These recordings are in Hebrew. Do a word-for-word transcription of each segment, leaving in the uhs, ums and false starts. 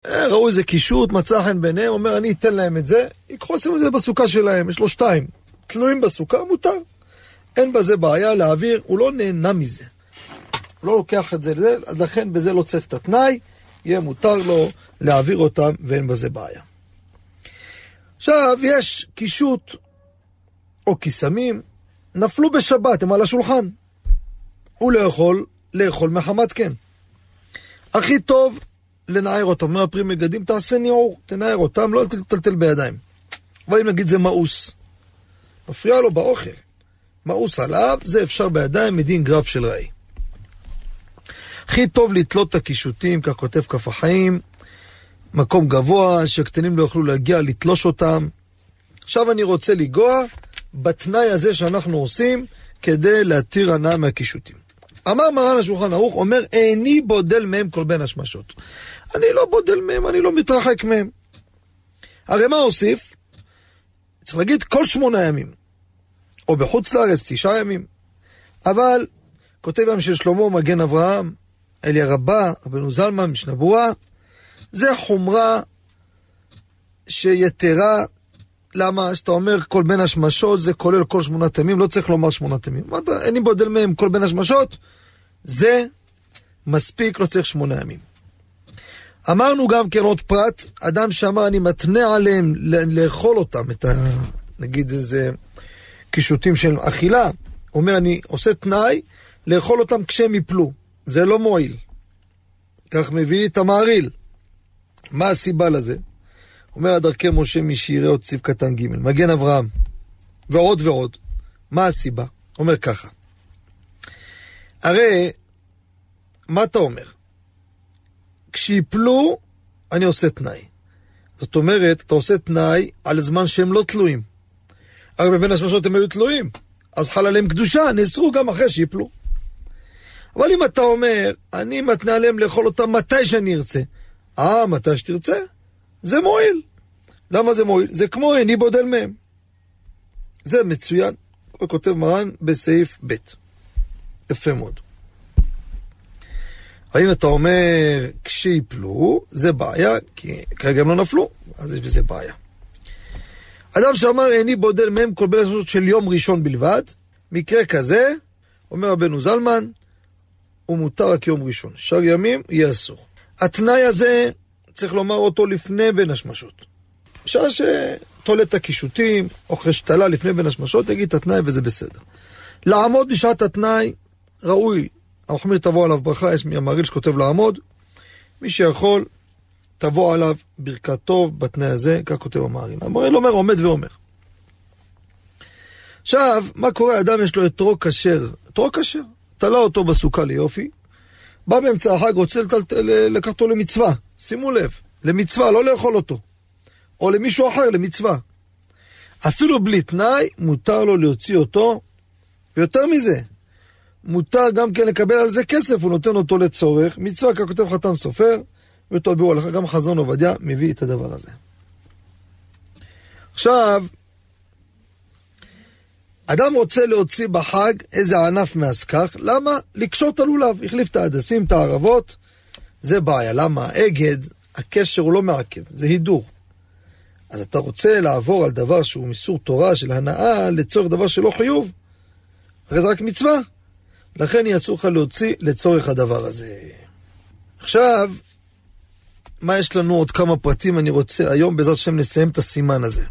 ראו איזה קישוט, מצא חן ביניהם, אומר, אני אתן להם את זה, יקחו עושים את זה בסוכה שלהם, יש לו שתיים, תלויים בסוכה, מותר. אין בזה בעיה להעביר, הוא לא נהנה מזה. הוא לא לוקח את זה לזה, אז לכן בזה לא צריך את התנאי, יהיה מותר לו להעביר אותם, ואין בזה בעיה. עכשיו, יש קישוט, או קיסמים, נפלו בשבת, הם על השולחן. הוא לא יכול לאכול מחמת כן. הכי טוב לנער אותם, אומר הפרי מגדים, תעשה ניעור, תנער אותם, לא תטלטל בידיים. אבל אם נגיד זה מאוס, מפריע לו באוכל, מאוס עליו, זה אפשר בידיים מדין גרף של ראי. הכי טוב לתלות את הקישוטים, כך כותב כף החיים, מקום גבוה, שקטנים לא יוכלו להגיע, לתלוש אותם. עכשיו אני רוצה לגוע בתנאי הזה שאנחנו עושים, כדי להתיר הנאה מהקישוטים. אמר מרן השולחן ערוך, אומר, איני בודל מהם כל בין השמשות. אני לא בודל מהם, אני לא מתרחק מהם. הרי מה הוסיף? צריך להגיד כל שמונה ימים. או בחוץ לארץ, תשעה ימים. אבל, כותב עם של שלמה מגן אברהם, אליה רבה, רבנו זלמן, משנה ברורה, זה חומרה שיתרה, למה? שאתה אומר כל בין השמשות, זה כולל כל שמונת ימים, לא צריך לומר שמונת ימים. מה אתה, איני בודל מהם כל בין השמשות, זה מספיק, לא צריך שמונה ימים. אמרנו גם כן עוד פרט, אדם שאמר אני מתנה עליהם לאכול אותם, את ה, נגיד איזה קישוטים של אכילה, אומר אני עושה תנאי לאכול אותם כשהם יפלו, זה לא מועיל. כך מביא את המעריל. מה הסיבה לזה? אומר הדרכי משה משירי עוד ציב קטן ג' מגן אברהם ועוד ועוד. מה הסיבה? אומר ככה, הרי מה אתה אומר? כשיפלו אני עושה תנאי, זאת אומרת אתה עושה תנאי על זמן שהם לא תלויים. הרי בבין השמשות הם היו תלויים, אז חל עליהם קדושה, נאסרו גם אחרי שיפלו. אבל אם אתה אומר אני מתנה עליהם לאכול אותם מתי שאני ארצה, אה מתי שתרצה, זה מועיל. למה זה מועיל? זה כמו איני בודל מהם. זה מצוין. הוא כותב מרן בסעיף ב'. יפה מאוד. האם אתה אומר כשיפלו, זה בעיה, כי כרגע הם לא נפלו, אז יש בזה בעיה. אדם שאמר איני בודל מהם כל בין השמשות של יום ראשון בלבד, מקרה כזה, אומר רבנו זלמן, הוא מותר רק יום ראשון. שאר ימים יהיה אסור. התנאי הזה צריך לומר אותו לפני בין השמשות. בשעה שתולד את הקישוטים, או אחרי שתלה לפני בין השמשות, תגיד את התנאי וזה בסדר. לעמוד בשעת התנאי, ראוי, המחמיר תבוא עליו ברכה, יש מהמעריל שכותב לעמוד, מי שיכול, תבוא עליו ברכת טוב בתנאי הזה, כך כותב המעריל. המעריל אומר, עומד ואומר. עכשיו, מה קורה? אדם יש לו אתרוג כשר, אתרוג כשר, תלה אותו בסוכה ליופי, בא באמצע החג, רוצה לקחת אותו למצווה, שימו לב, למצווה, לא לאכול אותו, או למישהו אחר, למצווה. אפילו בלי תנאי, מותר לו להוציא אותו, ויותר מזה, מותר גם כן לקבל על זה כסף, הוא נותן אותו לצורך, מצווה ככותב חתם סופר, ואותו ביאור הלכה, גם חזון עובדיה מביא את הדבר הזה. עכשיו, אדם רוצה להוציא בחג איזה ענף מהסכך, למה? לקשור את הלולב, החליף את העדסים, את הערבות, זה בעיה, למה? אגד, הקשר הוא לא מעכב, זה הידור. אז אתה רוצה לעבור על דבר שהוא מסור תורה של הנאה, לצורך דבר שלא חיוב, הרי זה רק מצווה, לכן יעשו לך להוציא לצורך הדבר הזה. עכשיו, מה יש לנו עוד כמה פרטים אני רוצה, היום בעזרת השם נסיים את הסימן הזה.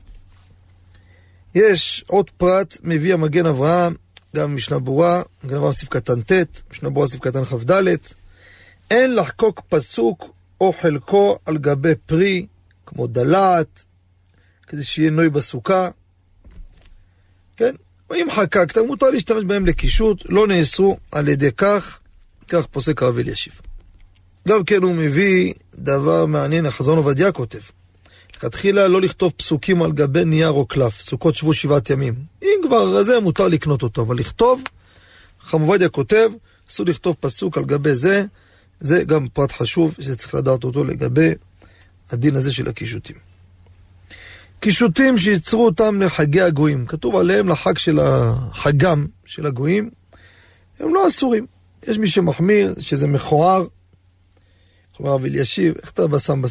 יש עוד פרט, מביא המגן אברהם, גם משנה ברורה, מגן אברהם סעיף קטן ט', משנה ברורה סעיף קטן כ"ד, אין לחקוק פסוק או חלקו על גבי פרי, כמו דלת, כדי שיהיה נוי בסוכה, כן? אם חקקת, מותר להשתמש בהם לקישוט, לא נאסרו על ידי כך, כך פוסק הרב אלישיב. גם כן הוא מביא דבר מעניין, החזון עובדיה כותב, לכתחילה לא לכתוב פסוקים על גבי נייר או קלף, סוכות שבו שבעת ימים. אם כבר זה מותר לקנות אותו, אבל לכתוב, חכם עובדיה כותב, אסור לכתוב פסוק על גבי זה, זה גם פרט חשוב שצריך לדעת אותו לגבי הדין הזה של הקישוטים. קישוטים שיצרו אותם לחגי הגויים, כתוב עליהם לחג של החגם של הגויים, הם לא אסורים. יש מי שמחמיר שזה מכוער, חומר הרב אלישיב, איך אתה בשם